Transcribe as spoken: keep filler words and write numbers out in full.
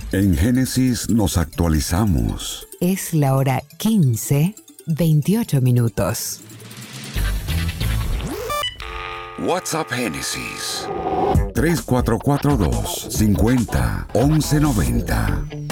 En Génesis nos actualizamos. Es la hora quince, veintiocho minutos. WhatsApp Génesis tres cuatro cuatro dos, cincuenta, once noventa.